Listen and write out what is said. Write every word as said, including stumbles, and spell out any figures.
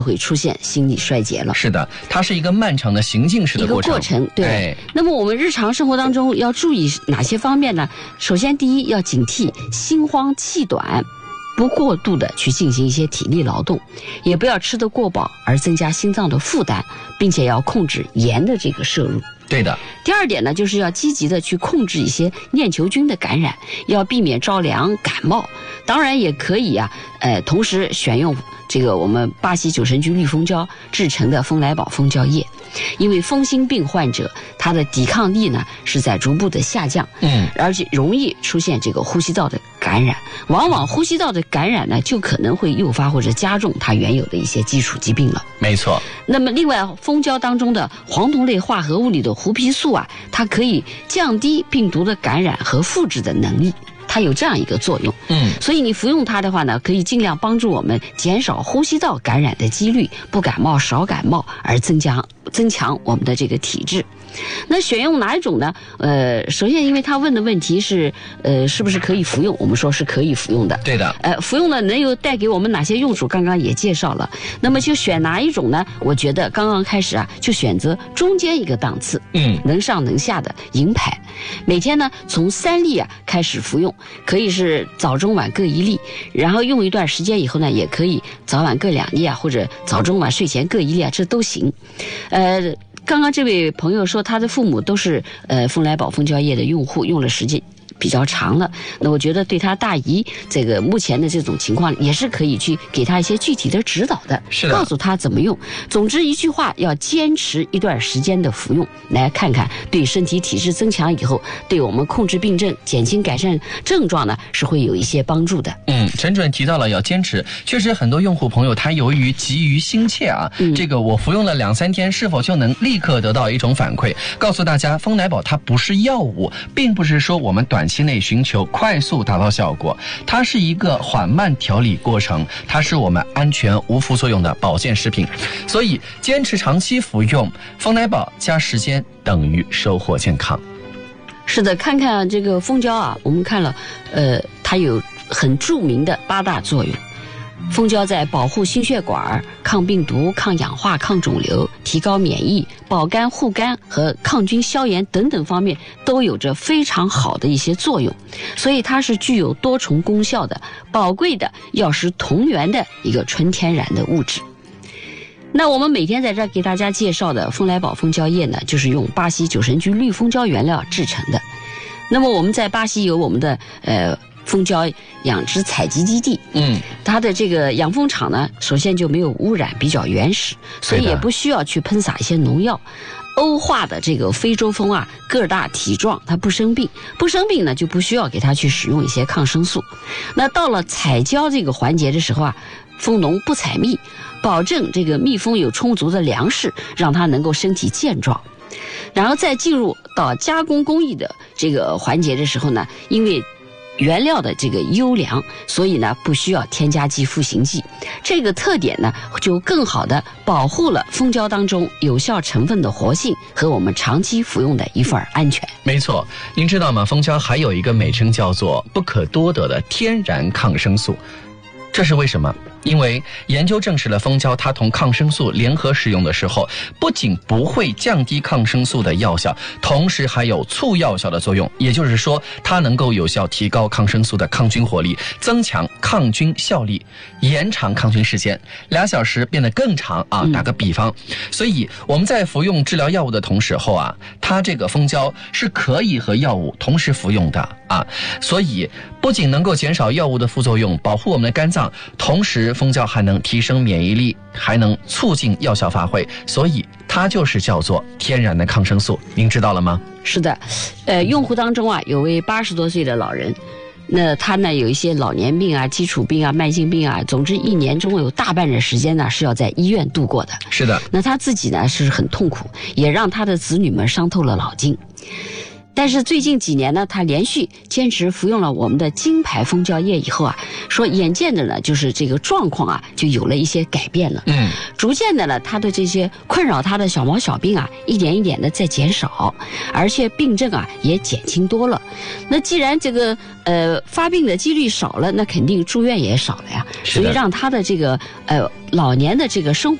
会出现心理衰竭了。 是的，它是一个漫长的行进式的过程。 一个过程，对。 哎、 那么我们日常生活当中要注意哪些方面呢？首先，第一要警惕心慌气短，不过度的去进行一些体力劳动，也不要吃得过饱而增加心脏的负担，并且要控制盐的这个摄入。 对的。 第二点呢，就是要积极的去控制一些念球菌的感染，要避免着凉感冒。当然也可以啊，呃，同时选用这个我们巴西九神菊绿蜂胶制成的蜂来宝蜂胶液，因为风心病患者他的抵抗力呢是在逐步的下降， 嗯， 而且容易出现这个呼吸道的感染，往往呼吸道的感染呢就可能会诱发或者加重它原有的一些基础疾病了。 没错。 那么另外，蜂胶当中的黄酮类化合物里的胡皮素啊，它可以降低病毒的感染和复制的能力。它有这样一个作用， 嗯， 所以你服用它的话呢，可以尽量帮助我们减少呼吸道感染的几率，不感冒少感冒，而增加增强我们的这个体质。那选用哪一种呢？呃，首先因为他问的问题是，呃，是不是可以服用？我们说是可以服用的。 对的。 呃，服用呢能有带给我们哪些用处？刚刚也介绍了。那么就选哪一种呢？我觉得刚刚开始啊，就选择中间一个档次， 嗯， 能上能下的银牌。每天呢从三粒啊开始服用，可以是早中晚各一粒，然后用一段时间以后呢，也可以早晚各两粒啊，或者早中晚睡前各一粒啊，这都行。呃。刚刚这位朋友说他的父母都是呃蜂来宝蜂胶液的用户，用了时间比较长了，那我觉得对他大姨这个目前的这种情况也是可以去给他一些具体的指导的， 是的， 告诉他怎么用。总之一句话，要坚持一段时间的服用，来看看对身体体质增强以后，对我们控制病症、减轻改善症状呢是会有一些帮助的。 嗯，陈主任提到了要坚持，确实很多用户朋友他由于急于心切啊，嗯、这个我服用了两三天，是否就能立刻得到一种反馈？告诉大家，蜂来宝它不是药物，并不是说我们短期内寻求快速达到效果，它是一个缓慢调理过程，它是我们安全无副作用的保健食品，所以坚持长期服用蜂来宝加时间等于收获健康。 是的，看看这个蜂胶啊，我们看了，呃，它有很著名的八大作用。蜂胶在保护心血管、抗病毒、抗氧化、抗肿瘤、提高免疫、保肝护肝和抗菌消炎等等方面都有着非常好的一些作用，所以它是具有多重功效的宝贵的药食同源的一个纯天然的物质。那我们每天在这儿给大家介绍的蜂来宝蜂胶液呢，就是用巴西九神菊绿蜂胶原料制成的。那么我们在巴西有我们的呃蜂胶养殖采集基地， 嗯， 它的这个养蜂场呢，首先就没有污染，比较原始，所以也不需要去喷洒一些农药。欧化的这个非洲蜂啊，个儿大体壮，它不生病，不生病呢就不需要给它去使用一些抗生素。那到了采胶这个环节的时候啊，蜂农不采蜜，保证这个蜜蜂有充足的粮食，让它能够身体健壮。然后再进入到加工工艺的这个环节的时候呢，因为原料的这个优良，所以呢不需要添加剂、赋形剂。这个特点呢，就更好的保护了蜂胶当中有效成分的活性和我们长期服用的一份安全。 没错，您知道吗？蜂胶还有一个美称叫做不可多得的天然抗生素，这是为什么？因为研究证实了蜂胶它同抗生素联合使用的时候，不仅不会降低抗生素的药效，同时还有促药效的作用，也就是说它能够有效提高抗生素的抗菌活力，增强抗菌效力，延长抗菌时间，俩小时变得更长啊！打个比方，所以我们在服用治疗药物的同时后啊，它这个蜂胶是可以和药物同时服用的啊，所以不仅能够减少药物的副作用，保护我们的肝脏，同时蜂胶还能提升免疫力，还能促进药效发挥，所以它就是叫做天然的抗生素。您知道了吗？ 是的，呃，用户当中啊，有位八十多岁的老人，那他呢有一些老年病啊、基础病啊、慢性病啊，总之一年中有大半的时间呢是要在医院度过的。 是的， 那他自己呢是很痛苦，也让他的子女们伤透了脑筋。 但是最近几年呢，他连续坚持服用了我们的金牌蜂胶液以后啊，说眼见着呢，就是这个状况啊，就有了一些改变了。 嗯， 逐渐的呢，他的这些困扰他的小毛小病啊，一点一点的在减少，而且病症啊也减轻多了。那既然这个呃发病的几率少了，那肯定住院也少了呀，所以让他的这个呃老年的这个生活